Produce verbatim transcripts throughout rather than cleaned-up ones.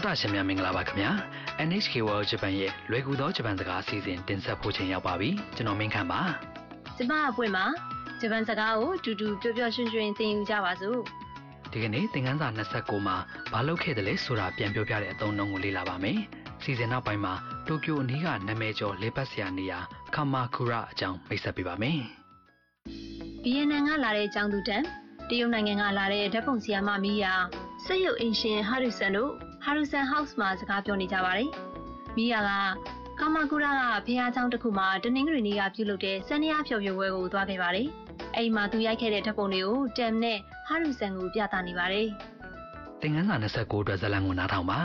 တာရှင်များမင်္ဂလာပါခင်ဗျာ เอ็น เอช เค World Japan ရဲ့လွယ်ကူသောဂျပန်စကားအစီအစဉ်တင်ဆက်ဖို့ချိန်ရောက်ပါပြီကျွန်တော်မင်းခမ်းပါကျမအပွင့်မှာဂျပန်စကားကိုတူတူပျော်ပျော်ရွှင်ရွှင်သင်ယူကြပါစို့ဒီကနေ့သင်ခန်းစာยี่สิบเก้าမှာဘာလုပ်ခဲ့တယ်လဲဆိုတာပြန်ပြောပြတဲ့အသုံးအနှုန်းကိုလေ့လာပါမယ်စီစဉ်နောက်ပိုင်းမှာတိုကျိုအနီးကနာမည်ကျော်လေပတ်စရာနေရာကာမာကူရာအကြောင်းမိတ်ဆက်ပေးပါမယ်ဗီယက်နမ်ကလာတဲ့ကျောင်းသူတန်းတရုတ်နိုင်ငံကလာတဲ့ဓာတ်ပုံဆရာမမီးယာစက်ရုပ်အင်ရှင်ဟာရူဆန်တို့ဟာရူဆန်ဟောက်စ်မှာစကားပြောနေကြပါတယ်မီးယာကကာမာကူရာကဖျားကျောင်းတစ်ခုမှာတနင်္ဂနွေနေ့ကပြုလုပ်တဲ့စန္ဒယာဖျော်ဖြေပွဲကိုသွားခဲ့ပါတယ်အဲ့မှာသူရိုက်ခဲ့တဲ့ဓာတ်ပုံတွေကိုတမ်နဲ့ဟာရူဆန်ကိုပြသနေပါတယ်သင်ခန်းစာยี่สิบเก้าအတွက်ဇာတ်လမ်းကိုနားထောင်ပါ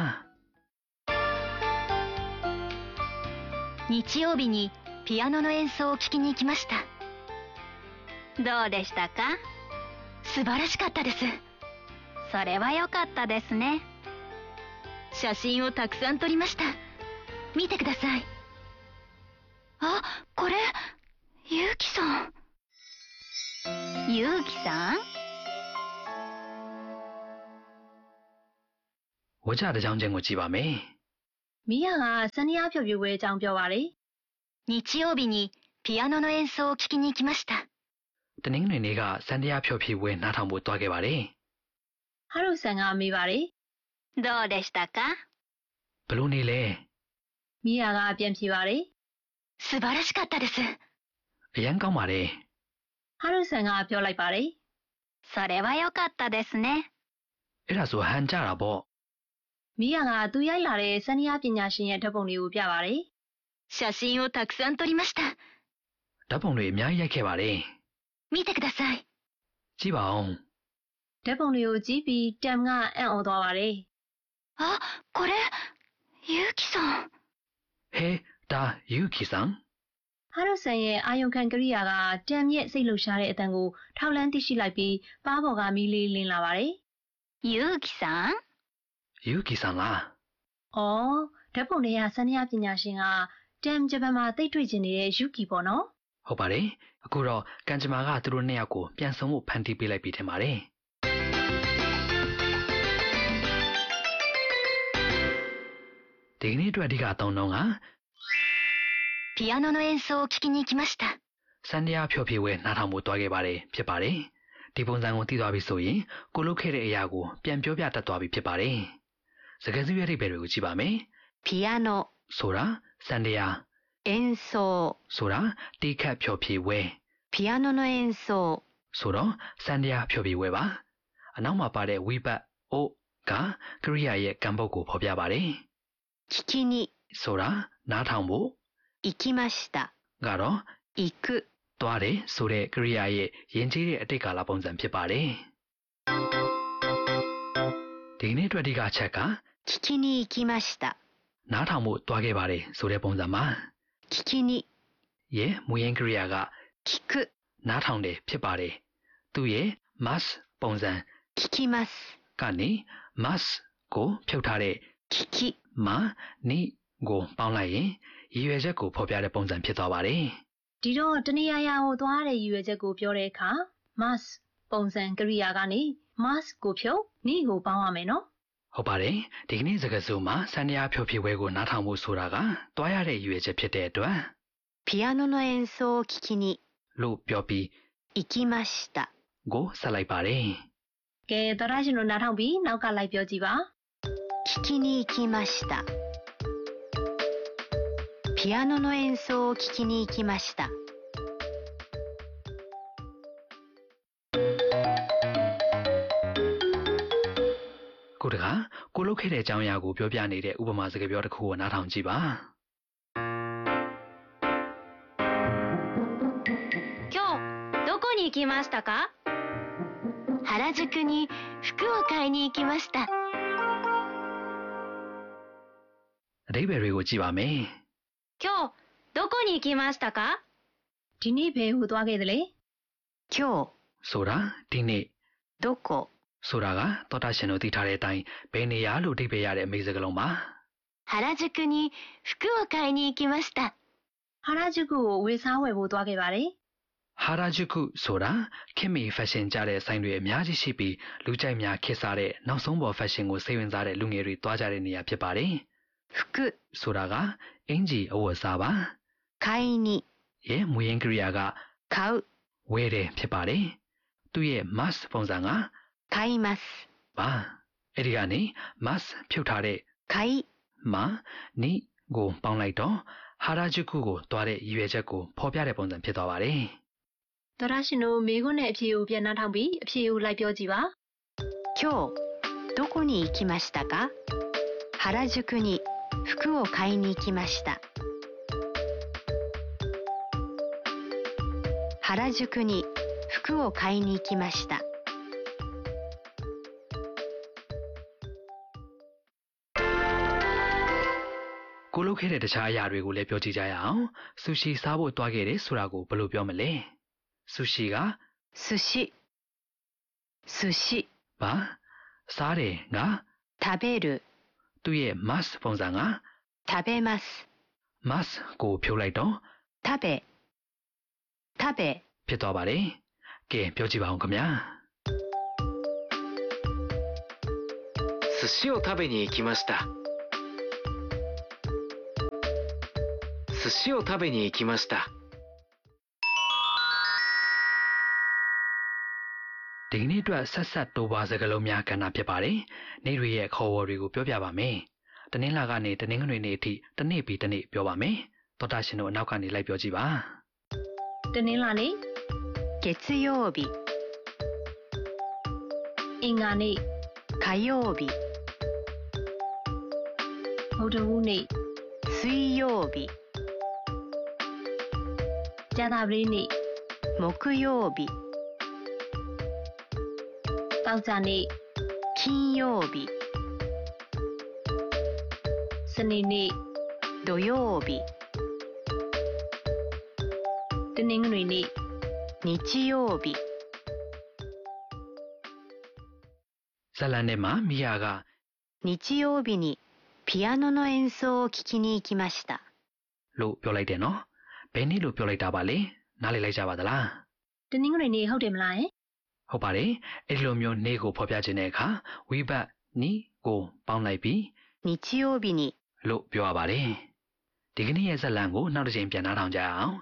日曜日にピアノの演奏を聴きに行きましたどうでしたか？ 素晴らしかったですそれは良かったですね写真をたくさん撮りました見てくださいあ、これゆうきさんゆうきさんဝကြတဲ့ကြောင်းချင်းကိုကြည့်ပါမယ်မီးယာကစန္ဒယာဖျော်ဖြေပွဲအကြောင်းပြောပါလေ日曜日にピアノの演奏を聴きに行きましたတနင်္ဂနွေနေ့ကစန္ဒယာဖျော်ဖြေပွဲနားထောင်ဖို့တွားခဲ့ပါတယ်ဟာရူဆန်ကမေးပါတယ်どうでしたか？ ဘလို့နေလဲမီးယာကပြန်ဖြေပါတယ်素晴らしかったですအရန်ကောင်းပါတယ်ဟာရူဆန်ကပြောလိုက်ပါတယ်それは良かったですねအဲ့ဒါဆိုဟန်ကြတာပေါ့မီးယာကသူရိုက်လာတဲ့စန္ဒယာပညာရှင်ရဲ့ဓာတ်ပုံတွေကိုပြပါတယ်写真をたくさん撮りましたဓာတ်ပုံတွေအများကြီးရိုက်ခဲ့ပါတယ်見てくださいကြည့်ပါဦးဓာတ်ပုံတွေကိုကြည့်ပြီးတမ်ကအံ့ဩသွားပါတယ်あ、これゆうきさんဟဲဒါယူကီဆန်ဟာရူဆန်ရဲ့အာယုံခံကရိယာကတမ်ရဲ့စိတ်လှုပ်ရှားတဲ့အတန်ကိုထောက်လန်းသိရှိလိုက်ပြီးပါးပေါ်ကမီးလေးလင်းလာပါတယ်ゆうきさんယူကီဆန်လား။အော်ဓာတ်ပုံတွေကစန္ဒယာပညာရှင်ကတမ်ဂျပန်မှာတိတ်တွေ့ကျင်နေတဲ့ယူကီပေါ့နော်။ဟုတ်ပါတယ်။အခုတော့ကန်ဂျမာကသူတို့နှစ်ယောက်ကိုပြန်ဆုံဖို့ဖန်တီးပေးလိုက်ပြီထင်ပါတယ်။ဒီနေ့အတွက်အဓိကအသုံးနှုန်းကピアノの演奏を聴きに行きましたစန္ဒယာဖျော်ဖြေပွဲနားထောင်ဖို့တွားခဲ့ပါတယ်ဖြစ်ပါတယ်။ဒီပုံစံကိုသိသွားပြီဆိုရင်ကိုလုတ်ခဲ့တဲ့အရာကိုပြန်ပြောပြတတ်သွားပြီဖြစ်ပါတယ်။စကားစုရဲ့အဓိပ္ပာယ်တွေကိုကြည့်ပါမယ်။ピアノဆိုတာစန္ဒယာ演奏ဆိုတာတီးခတ်ဖျော်ဖြေပွဲピアノの演奏ဆိုတော့စန္ဒယာဖျော်ဖြေပွဲပါ။အနောက်မှာပါတဲ့ဝိဘတ်အိုကကရိယာရဲ့ကံပုတ်ကိုဖော်ပြပါတယ်။聞きにဆိုတာနားထောင်ဖို့行きましたကတော့行くသွားတယ်ဆိုတဲ့ကရိယာရဲ့ယဉ်ကျေးတဲ့အတိတ်ကာလပုံစံဖြစ်ပါတယ်ဒီနေ့အတွက်ဒီကအချက်က聞きに行きましたနားထောင်ဖို့တွားခဲ့ပါတယ်ဆိုတဲ့ပုံစံမှာ聞きにရဲ့မူရင်းကရိယာက聞くနားထောင်တယ်ဖြစ်ပါတယ်သူရဲ့ must ပုံစံ聞きますကနေ must ကိုဖြုတ်ထားတဲ့聞きမှာနိကိုပေါင်းလိုက်ရင်ရည်ရွယ်ချက်ကိုဖော်ပြတဲ့ပုံစံဖြစ်သွားပါတယ်ဒီတော့တနည်းအားဖြင့်သွားတဲ့ရည်ရွယ်ချက်ကိုပြောတဲ့အခါ must ပုံစံကရိယာကနေ must ကိုဖြုတ်နိကိုပေါင်းရမယ်နော်ဟုတ်ပါတယ်ဒီကနေ့စကားစုမှာစန္ဒယာဖျော်ဖြေပွဲကိုနားထောင်ဖို့ဆိုတာကတွားရတဲ့ရည်ရွယ်ချက်ဖြစ်တဲ့အတွက်ピアノの演奏を聴きにလို့ပြောပြီး行きましたကိုဆက်လိုက်ပါတယ်ကဲတော်ရရှင်တို့နားထောင်ပြီးနောက်ကလိုက်ပြောကြည့်ပါ聞きに行きましたピアノの演奏を聴きに行きましたကိုတကကိုလုတ်ခဲ့တဲ့အကြောင်းအရာကိုပြောပြနေတဲ့ဥပမာစကားပြောတစ်ခုကိုနားထောင်ကြည့်ပါ今日どこに行きましたか？ 原宿に服を買いに行きましたအဓိပ္ပာယ်တွေကိုကြည့်ပါမယ်今日どこに行きましたか？ ဒီနေ့ဘယ်ကိုသွားခဲ့သလဲ今日ဆိုတာဒီနေ့どこဆိုတာကသောတာရှင်တို့သိထားတဲ့အတိုင်းဘယ်နေရာလို့အဓိပ္ပာယ်ရတဲ့အမေစကားလုံးပါ原宿に服を買いに行きましたဟာရာဂျူကိုဝေစားဝယ်ဖို့သွားခဲ့ပါတယ်ဟဟာရာဂျူကုဆိုတာခင်မီဖက်ရှင်ကြတဲ့ဆိုင်တွေအများကြီးရှိပြီးလူကြိုက်များခေတ်စားတဲ့နောက်ဆုံးပေါ်ဖက်ရှင်ကိုစိတ်ဝင်စားတဲ့လူငယ်တွေတွားကြတဲ့နေရာဖြစ်ပါတယ်။服ဆိုတာကအင်ဂျီအဝတ်အစားပါ။買いにရဲ့မူရင်းကရိယာက買うဝယ်တယ်ဖြစ်ပါတယ်။သူ့ရဲ့ mas ပုံစံက買いますပါ။အဲ့ဒီကနေ mas ဖြုတ်ထားတဲ့買いမှာနီကိုပေါင်းလိုက်တော့ဟာရာဂျူကုကိုတွားတဲ့ရည်ရွယ်ချက်ကိုဖော်ပြတဲ့ပုံစံဖြစ်သွားပါတယ်။သောရရှင်တို့မေခွန်းနဲ့အဖြေကိုပြန်နှားထောင်ပြီးအဖြေကိုလိုက်ပြောကြည့်ပါ今日どこに行きましたか原宿に服を買いに行きました原宿に服を買いに行きましたကိုလုတ်ခဲ့တဲ့တခြားအရာတွေကိုလည်းပြောကြည့်ကြရအောင်ဆူရှီစားဖို့တွားခဲ့တယ်ဆိုတာကိုဘယ်လိုပြောမလဲဆူရှီက寿司寿司ပါစားတယ်က食べるသူ့ရဲ့ mas ပုံစံက食べます mas ကိုဖြုတ်လိုက်တော့食べ食べဖြစ်သွားပါတယ်ကဲပြောကြည့်ပါဦးခင်ဗျာ寿司を食べに行きました寿司を食べに行きましたဒီနေ့အတွက်ဆက်ဆက်တိုးပါစကားလုံးများကဏ္ဍဖြစ်ပါတယ်။နေ့တွေရဲ့ခေါ်ဝေါ်တွေကိုပြောပြပါမယ်။တနင်္လာကနေတနင်္ဂနွေနေ့အထိတစ်နေ့ပြီးတစ်နေ့ပြောပါမယ်။သောတာရှင်တို့အနောက်ကနေလိုက်ပြောကြည့်ပါ။တနင်္လာနေ့月曜日အင်္ဂါနေ့火曜日ဗုဒ္ဓဟူးနေ့水曜日ကြာသပတေးနေ့木曜日တောက်ကြနေ့金曜日စနေနေ့土曜日တနင်္ဂနွေနေ့日曜日ဇလန်နဲ့မှာမိယာက日曜日にピアノの演奏を聴きに行きましたလို့ပြောလိုက်တယ်နော်ဘယ်နေ့လို့ပြောလိုက်တာပါလဲနားလည်လိုက်ကြပါသလားတနင်္ဂနွေနေ့ဟုတ်တယ်မလားဟုတ်ပါတယ်အဲ့ဒီလိုမျိုးနေ့ကိုဖော်ပြခြင်းတဲ့အခါဝိဘတ်နီကိုပေါင်းလိုက်ပြီး日曜日にလို့ပြောရပါတယ်ဒီကနေ့ရဲ့ဇာတ်လမ်းကိုနောက်တစ်ချိန်ပြန်နှားထောင်ကြအောင်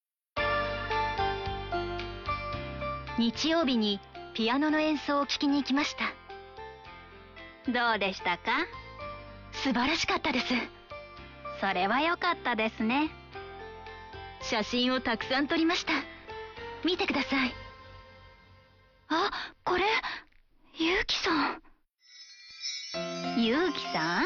日曜日にピアノの演奏を聴きに行きましたどうでしたか素晴らしかったですそれは良かったですね写真をたくさん撮りました見てくださいあ、これ、ゆうきさん。 ゆうきさん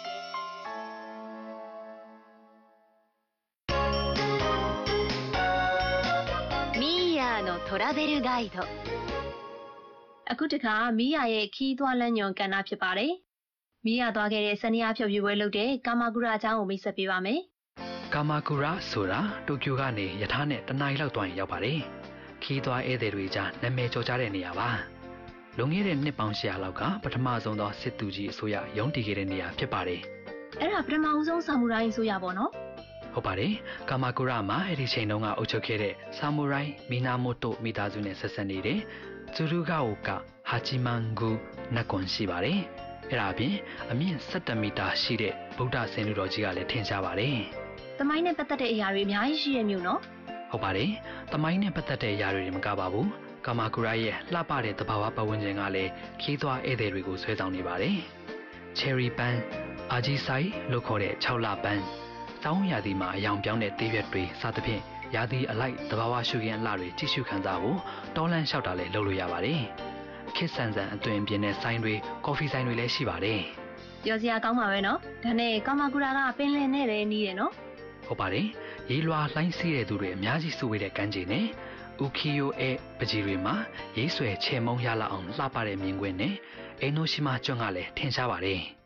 ミーヤーのトラベルガイド。 အခုတခါမီးယာရဲ့ခီးသွားလမ်းညွန်ကဏ္ဍဖြစ်ပါတယ်။မီးယာသွားခဲ့တဲ့စနေအားဖြုတ်ပြပွဲလုပ်တဲ့ကာမာကူရာအကြောင်းကိုမိတ်ဆက်ပေးပါမယ်။ကာမာကူရာဆိုတာတိုကျိုကနေယထာနဲ့တနင်္လာလောက်တွင်ရောက်ပါတယ်။ခီးသွားဧည့်သည်တွေကြားနာမည်ကျော်ကြားတဲ့နေရာပါ။လွန်ခဲ့တဲ့နှစ်ပေါင်းရှစ်ရာလောက်ကပထမဆုံးသောစစ်သူကြီးအစိုးရရုံးတည်ခဲ့တဲ့နေရာဖြစ်ပါတယ်။အဲ့ဒါပထမဆုံးဆာမူရိုင်းအစိုးရပေါ့နော်။ဟုတ်ပါတယ်။ကာမာကူရာမှာအဲ့ဒီချိန်တုန်းကအုပ်ချုပ်ခဲ့တဲ့ဆာမူရိုင်းမီနာမိုတိုမိသားစုနဲ့ဆက်ဆက်နေတဲ့ဇူရူဂါအိုကဟာချီမန်ဂူနကွန်ရှိပါတယ်။အဲ့ဒါအပြင်အမြင့်ဆယ်မီတာရှိတဲ့ဗုဒ္ဓဆင်လူတော်ကြီးကလည်းထင်ရှားပါတယ်။သမိုင်းနဲ့ပတ်သက်တဲ့အရာတွေအများကြီးရှိရမျိုးနော်။ဟုတ်ပါတယ်။သမိုင်းနဲ့ပတ်သက်တဲ့အရာတွေမကပါဘူး။ကာမာကူရာရဲ့လှပတဲ့သဘာဝပတ်ဝန်းကျင်ကလည်းခီးသွားဧည့်သည်တွေကိုဆွဲဆောင်နေပါတယ်။ Cherry ပန်းအာဂျီဆိုင်လို့ခေါ်တဲ့ခြောက်လပန်းတောင်းရာသီမှာအယောင်ပြောင်းတဲ့သေးရွက်တွေစသဖြင့်ရာသီအလိုက်သဘာဝရှုခင်းအလှတွေကြည့်ရှုခံစားဖို့တောလန့်လျှောက်တာလည်းလုပ်လို့ရပါတယ်။ခေတ်ဆန်ဆန်အသွင်ပြင်းတဲ့ဆိုင်တွေကော်ဖီဆိုင်တွေလည်းရှိပါတယ်။ပြောစရာကောင်းပါပဲနော်။ဒါနဲ့ကာမာကူရာကပင်လယ်နဲ့လည်းနီးတယ်နော်။ဟုတ်ပါတယ်။ရေလွှာလှိုင်းစီးတဲ့သူတွေအများကြီးစုဝေးတဲ့ကမ်းခြေနဲ့ဥခီယိုအဲပကြီးတွေမှာရေဆွဲချေမုံရလာအောင်လှပတဲ့မြင်ကွင်းနဲ့အိနိုရှိမာကျွန်းကလည်းထင်ရှားပါတယ်။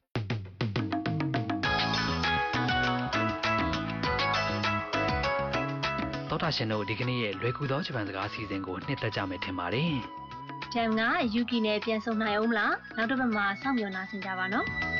သောတာရှင်တို့ဒီကနေ့ရဲ့လွယ်ကူသောဂျပန်စကားအစီအစဉ်ကိုနှစ်သက်ကြမယ်ထင်ပါတယ်။ဂျမ်ကယူကီနဲ့ပြန်ဆုံနိုင်အောင်မလားနောက်တစ်ပတ်မှာစောင့်မျှော်နှားဆင်ကြပါနော်။